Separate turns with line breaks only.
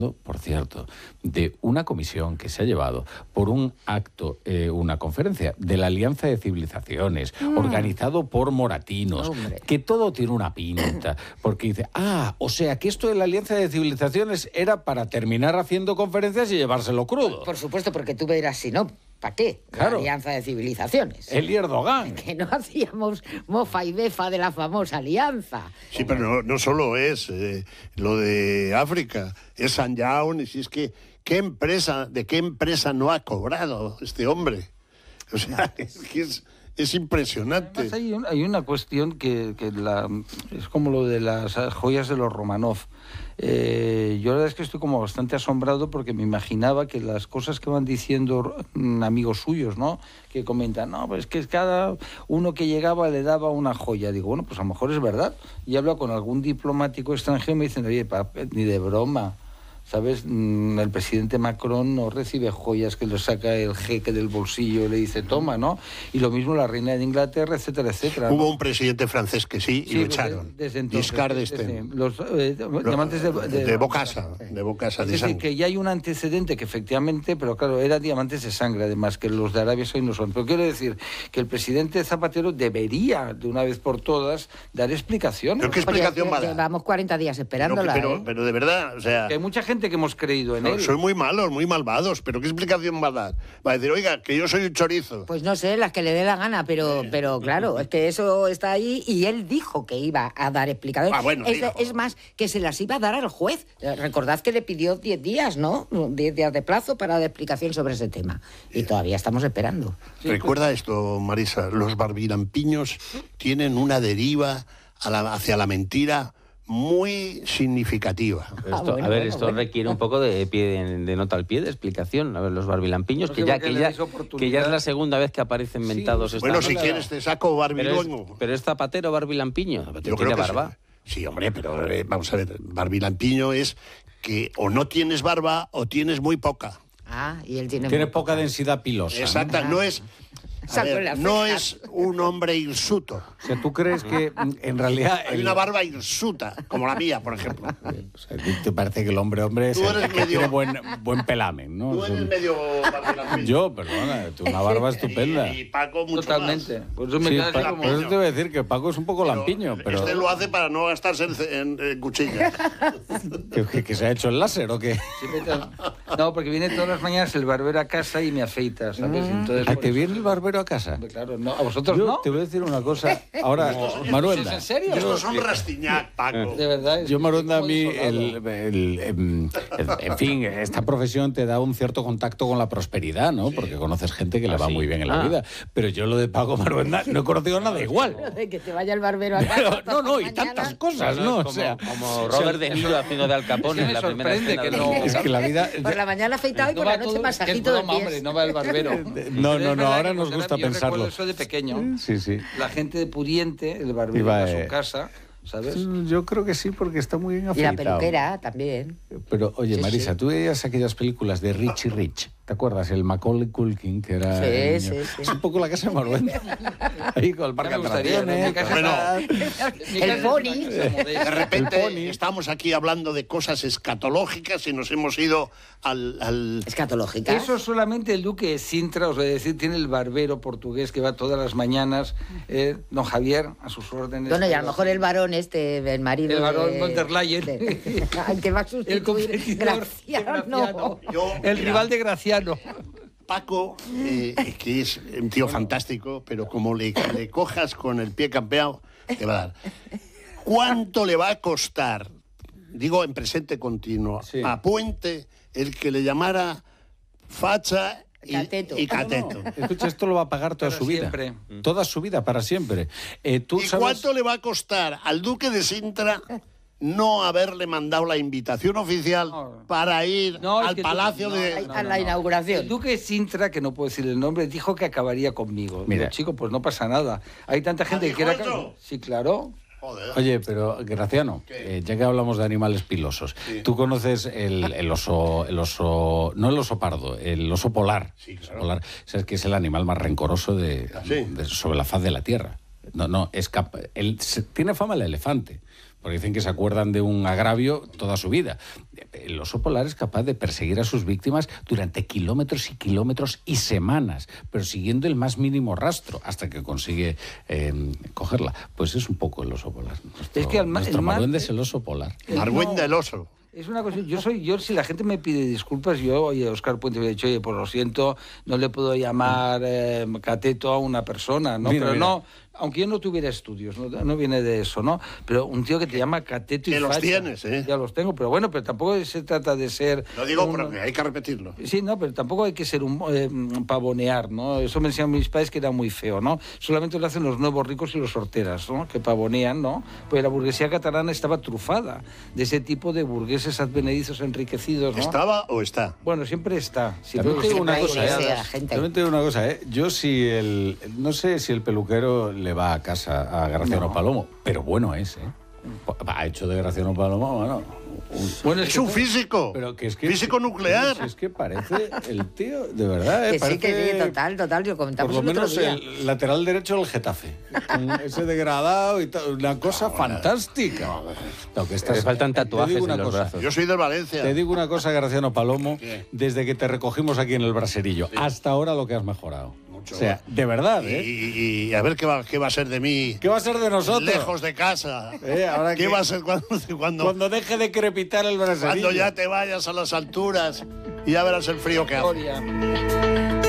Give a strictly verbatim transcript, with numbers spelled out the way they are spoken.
por cierto, de una comisión que se ha llevado por un acto, eh, una conferencia de la Alianza de Civilizaciones, mm. organizado por moratinos, Hombre. que todo tiene una pinta, porque dice, ah, o sea, que esto de la Alianza de Civilizaciones era para terminar haciendo conferencias y llevárselo crudo.
Por supuesto, porque tú verás, si no, ¿para qué?
Claro.
La Alianza de Civilizaciones.
El Erdogan.
Que no hacíamos mofa y befa de la famosa alianza.
Sí, pero no, no solo es eh, lo de África, es Sanjaun, y si es que, ¿qué empresa, de qué empresa no ha cobrado este hombre? O sea, es que es... Es impresionante.
Además, hay, un, hay una cuestión que, que la, es como lo de las joyas de los Romanov. Eh, yo la verdad es que estoy como bastante asombrado porque me imaginaba que las cosas que van diciendo mm, amigos suyos, ¿no? Que comentan, no, pues es que cada uno que llegaba le daba una joya. Digo, bueno, pues a lo mejor es verdad. Y hablo con algún diplomático extranjero y me dicen, oye, pa, ni de broma. ¿Sabes? El presidente Macron no recibe joyas que le saca el jeque del bolsillo y le dice, toma, ¿no? Y lo mismo la reina de Inglaterra, etcétera, etcétera.
Hubo
¿no?
un presidente francés que sí, y
sí,
lo echaron.
Desde entonces.
Giscard d'Estaing.
Los eh, diamantes de...
De, de Bocassa. De Bocassa.
Es
de
decir,
sangre.
que ya hay un antecedente que efectivamente, pero claro, eran diamantes de sangre, además, que los de Arabia Saudí no son. Pero quiero decir que el presidente Zapatero debería, de una vez por todas, dar explicaciones.
¿Pero qué explicación va a dar?
Llevamos cuarenta días esperándola,
pero, pero,
¿eh?
pero de verdad, o sea...
Que hay mucha gente que hemos creído en
No,
él.
soy muy malos, muy malvados, pero ¿qué explicación va a dar? Va a decir, oiga, que yo soy un chorizo.
Pues no sé, las que le dé la gana, pero, pero claro, es que eso está ahí y él dijo que iba a dar explicaciones.
Ah, bueno,
es,
dijo.
es más, que se las iba a dar al juez. Recordad que le pidió diez días, ¿no? diez días de plazo para dar explicación sobre ese tema. Y todavía estamos esperando.
Recuerda esto, Marisa, los barbilampiños tienen una deriva a la, hacia la mentira muy significativa.
Esto,
Ah, bueno,
a ver,
bueno,
esto
bueno.
requiere un poco de, pie, de, de nota al pie, de explicación. A ver, los barbilampiños,
No
que,
sé
ya,
por qué
que,
le
ya,
dais oportunidad.
que ya es la segunda vez que aparecen mentados.
Sí,
esta
Bueno, si
banda.
quieres te saco
pero
barbiluengo.
es, pero es Zapatero barbilampiño.
Yo
Tiene
creo que
barba.
sí. Sí, hombre, pero eh, vamos a ver, barbilampiño es que o no tienes barba o tienes muy poca.
Ah, y él tiene...
Tiene
muy
poca densidad pilosa. ¿no?
Exacta, no es... a
Sacó
ver,
las
no
cejas.
es un hombre hirsuto.
O sea, ¿tú crees que en realidad...
Hay
el-
una barba hirsuta, como la mía, por ejemplo.
O sea, ¿a ti te parece que el hombre hombre es
Tú
el
eres
que
medio-
tiene buen, buen pelamen, ¿no?
Tú
Es
eres
un-
medio barbilampiño.
Yo, perdona, tú una barba estupenda.
Y, y Paco mucho
Totalmente.
más.
Por eso me
Sí,
queda así
Pa-
como...
por eso te voy a decir que Paco es un poco
Pero
lampiño, pero
Este lo hace para no gastarse en, en- en cuchillas.
¿que, que- que se ha hecho el láser o qué?
Sí, vete a- No, porque viene todas las mañanas el barbero a casa y me afeita, ¿sabes? Entonces,
¿A
por
¿Te
eso-
viene el barbero a casa?
Claro, no. ¿A vosotros
Yo
no?
te voy a decir una cosa. Ahora, Maruenda.
¿Es en serio?
Estos son Rastignac, Paco.
De verdad. es
Yo,
que
Maruenda, a
estoy
mí,
muy
el,
desolado.
el- em, el- en fin, esta profesión te da un cierto contacto con la prosperidad, ¿no? Porque conoces gente que le va muy bien en la
Ah.
vida. Pero yo lo de Paco Maruenda no he conocido nada igual.
De que te vaya el barbero a casa.
Pero, no,
todas
no,
las
y tantas
mañanas.
cosas,
Eso
¿no?
es
O sea,
como, como Robert De Niro haciendo de Al Capone
Sí,
en la
me
primera
sorprende
escena
que
de-
no-
es que la vida...
Por la mañana afeitado y por
No
la
va
noche
todo-
masajito
que es
de
broma,
pies.
hombre, no va el barbero.
No,
Pero
no,
es
no,
verdad
ahora
que
nos
cuando
gusta
era- yo
pensarlo.
recuerdo eso de pequeño.
Sí, sí.
La gente de Puriente, el barbero
Iba,
iba a
eh,
su casa, ¿sabes?
Yo creo que sí, porque está muy bien
Y la
afeitado.
peluquera también.
Pero, oye,
Sí,
Marisa,
sí.
tú veías aquellas películas de Richie Rich, ¿te acuerdas? El Macaulay Culkin, que era...
Sí,
el
sí,
niño.
sí.
Es un poco la casa de Maruenda. Ahí con el parque
Ya
de
me gustaría,
atracciones.
¿no? Mi casa
Bueno.
está- mi
El
casa es
pony.
una casa modesta.
De repente
El pony.
estamos aquí hablando de cosas escatológicas y nos hemos ido al... al...
Escatológica.
Eso solamente el duque de Sintra, os voy a decir, tiene el barbero portugués que va todas las mañanas, eh, don Javier, a sus órdenes.
Bueno, y a lo mejor el varón este, el marido
El varón
de...
von der Leyen.
de- al que va a
El
sustituir
competidor
Graciano.
de Graciano.
Yo,
El
mira,
rival de Graciano.
Paco, eh, que es un tío fantástico, pero como le, le cojas con el pie campeado, te va a dar. ¿Cuánto le va a costar, digo en presente continuo,
Sí.
a Puente el que le llamara facha y
Cateto.
y cateto?
Escucha, esto lo va a pagar toda
Para
su vida.
siempre.
Toda su vida, para siempre. Eh, ¿tú
¿Y
sabes?
cuánto le va a costar al duque de Sintra no haberle mandado la invitación oficial
No.
para ir
No, es
al
que tú-
palacio
no,
de...
no,
A la inauguración.
El duque de Sintra, que no puedo decir el nombre, dijo que acabaría conmigo.
Mira.
Digo, chico, pues no pasa nada. Hay tanta gente que
dijo
quiere...
eso?
Sí, claro.
Joder.
Oye, pero Graciano, eh, ya que hablamos de animales pilosos, tú conoces el, el oso, el oso, no el oso pardo, el oso polar.
Sí, claro.
Oso polar, sabes que es el animal más rencoroso de,
Sí.
de- sobre la faz de la tierra. No, no, es cap- él se- tiene fama el elefante, porque dicen que se acuerdan de un agravio toda su vida. El oso polar es capaz de perseguir a sus víctimas durante kilómetros y kilómetros y semanas, pero siguiendo el más mínimo rastro hasta que consigue eh, cogerla. Pues es un poco el oso polar. Nuestro,
Es que al ma-
nuestro
el mar-
Marwende es el oso polar.
Marwende del oso.
Es una cosa, yo soy, yo si la gente me pide disculpas, yo, oye, Óscar Puente me ha dicho, oye, pues lo siento, no le puedo llamar eh, cateto a una persona, ¿no?
Mira,
Pero
mira.
no, aunque yo no tuviera estudios, no, no viene de eso, ¿no? Pero un tío que te llama cateto y
Que los
facha,
tienes, ¿eh?
Ya los tengo, pero bueno, pero tampoco se trata de ser...
Lo digo,
un-
pero que hay que repetirlo.
Sí, no, pero tampoco hay que ser un eh, pavonear, ¿no? Eso me decían mis padres que era muy feo, ¿no? Solamente lo hacen los nuevos ricos y los sorteras, ¿no? Que pavonean, ¿no? Pues la burguesía catalana estaba trufada de ese tipo de burgueses advenedizos enriquecidos, ¿no?
¿Estaba o está?
Bueno, siempre está.
También te digo una
Siempre
cosa,
hay
¿eh?
ese agente.
También te digo una cosa, ¿eh? Yo si el... No sé si el peluquero le va a casa a Graciano
No.
Palomo, pero bueno es, ¿eh? Ha hecho de Graciano Palomo, bueno... un-
Bueno,
Es
que-
un físico.
Pero que es que...
Físico nuclear.
Es que parece el tío, de verdad, ¿eh?
Que sí, que
Parece,
sí, total, total, lo
Por
comentamos
lo
el otro
menos
día.
el lateral derecho del Getafe. Con ese degradado y tal. Una cosa fantástica. No, que estás-
Le faltan
te
tatuajes
digo una
en los
cosa.
brazos.
Yo soy del Valencia.
Te digo una cosa, Graciano Palomo,
¿Qué?
desde que te recogimos aquí en el braserillo, hasta ahora lo que has mejorado. O sea, de verdad,
Y,
¿eh?
y- y a ver qué va, qué va a ser de mí.
¿Qué va a ser de nosotros?
Lejos de casa.
Eh, ahora
¿Qué
que-
va a ser cuando, cuando,
Cuando deje de crepitar el braserillo.
cuando ya te vayas a las alturas y ya verás el frío que hace?
Gloria.